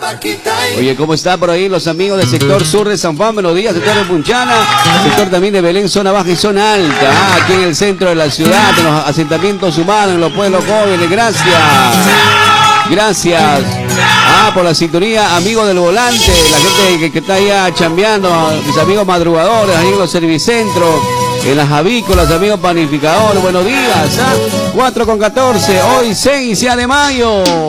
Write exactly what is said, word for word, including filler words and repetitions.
Oye, ¿cómo está por ahí los amigos del sector sur de San Juan? Buenos días, sector de Punchana, sector también de Belén, zona baja y zona alta. Ah, aquí en el centro de la ciudad, en los asentamientos humanos, en los pueblos jóvenes. Gracias. Gracias. Ah, por la sintonía, amigos del volante, la gente que, que está allá chambeando, mis amigos madrugadores, ahí en los servicentros, en las avícolas, amigos panificadores. Buenos días, ¿ah? cuatro con catorce, hoy seis de mayo.